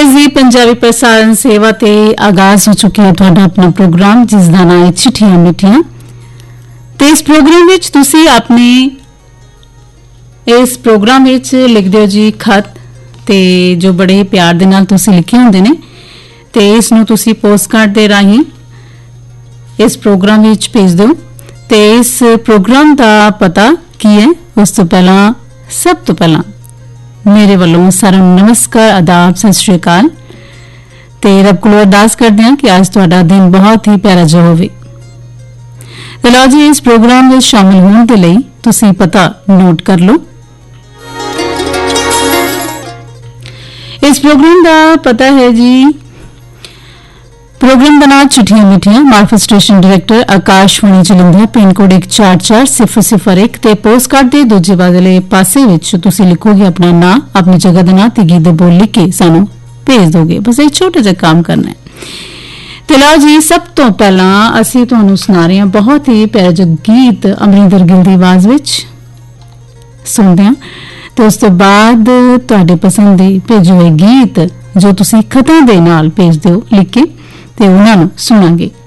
PBS ਦੀ ਪੰਜਾਬੀ ਪ੍ਰਸਾਰਣ ਸੇਵਾ ਤੇ ਆਗਾਜ਼ ਹੋ ਚੁੱਕਿਆ ਹੈ ਤੁਹਾਡਾ ਆਪਣਾ ਪ੍ਰੋਗਰਾਮ, ਜਿਸ ਦਾ ਨਾਮ ਹੈ ਚਿੱਠੀਆਂ ਮਿੱਠੀਆਂ। ਤੇ ਇਸ ਪ੍ਰੋਗਰਾਮ ਵਿੱਚ ਤੁਸੀਂ ਆਪਣੇ ਇਸ ਪ੍ਰੋਗਰਾਮ ਵਿੱਚ ਲਿਖਦੇ ਹੋ ਜੀ ਖਤ, ਤੇ ਜੋ ਬੜੇ ਪਿਆਰ ਦੇ ਨਾਲ ਤੁਸੀਂ ਲਿਖੇ ਹੁੰਦੇ ਨੇ, ਤੇ ਇਸ ਨੂੰ ਤੁਸੀਂ ਪੋਸਟਕਾਰਡ ਦੇ ਰਾਹੀਂ ਇਸ ਪ੍ਰੋਗਰਾਮ ਵਿੱਚ ਭੇਜ ਦਿਓ। ਤੇ ਇਸ ਪ੍ਰੋਗਰਾਮ ਦਾ ਪਤਾ ਕੀ ਹੈ, ਉਸ ਤੋਂ ਪਹਿਲਾਂ ਸਭ ਤੋਂ ਪਹਿਲਾਂ ਮੇਰੇ ਵੱਲੋਂ ਸਾਰਿਆਂ ਨੂੰ ਨਮਸਕਾਰ, ਆਦਾਬ, ਸਤਿ ਸ਼੍ਰੀ ਅਕਾਲ। ਤੇ ਰੱਬ ਕੋਲੋਂ ਅਰਦਾਸ ਕਰਦੇ ਹਾਂ ਕਿ ਅੱਜ ਤੁਹਾਡਾ ਦਿਨ ਬਹੁਤ ਹੀ ਪਿਆਰਾ ਜਿਹਾ ਹੋਵੇ। ਤੇ ਲਓ ਜੀ, ਇਸ ਪ੍ਰੋਗਰਾਮ ਵਿੱਚ ਸ਼ਾਮਿਲ ਹੋਣ ਦੇ ਲਈ ਤੁਸੀਂ ਪਤਾ ਨੋਟ ਕਰ ਲਓ। ਇਸ ਪ੍ਰੋਗਰਾਮ ਦਾ ਪਤਾ ਹੈ ਜੀ, ਪ੍ਰੋਗਰਾਮ ਦਾ ਨਾਮ ਚਿੱਠੀਆਂ ਮਿੱਠੀਆਂ, ਮਾਰਫਤ station director Akashvani Jalandhar, pin code 144001। ਤੇ ਪੋਸਟਕਾਰਡ ਦੇ ਦੂਜੇ ਵਾਲੇ ਪਾਸੇ ਵਿੱਚ ਤੁਸੀਂ ਲਿਖੋਗੇ ਆਪਣਾ ਨਾਮ, ਆਪਣੀ ਜਗ੍ਹਾ ਦਾ ਨਾਮ ਤੇ ਗੀਤ ਦੇ ਬੋਲ ਲਿਖ ਕੇ ਸਾਨੂੰ ਭੇਜ ਦੋਗੇ। ਬਸ ਇਹ ਛੋਟਾ ਜਿਹਾ ਕੰਮ ਕਰਨਾ ਹੈ। ਤੇ ਲਓ ਜੀ, ਸਭ ਤੋਂ ਪਹਿਲਾਂ ਅਸੀਂ ਤੁਹਾਨੂੰ ਸੁਣਾ ਰਹੇ ਹਾਂ ਬਹੁਤ ਹੀ ਪਿਆਰਾ ਜਿਹਾ ਗੀਤ ਅਮਰਿੰਦਰ ਗਿੱਲ ਦੀ ਆਵਾਜ਼ ਵਿੱਚ। ਸੁਣਦੇ ਹਾਂ ਤੇ ਉਸ ਤੋਂ ਬਾਅਦ ਤੁਹਾਡੇ ਪਸੰਦ ਦੇ ਭੇਜੇ ਹੋਏ ਗੀਤ ਜੋ ਤੁਸੀਂ ਖਤਾਂ ਦੇ ਨਾਲ ਭੇਜ ਦਿਓ ਲਿਖ ਕੇ, ਤੇ ਉਹਨਾਂ ਨੂੰ ਸੁਣਾਂਗੇ।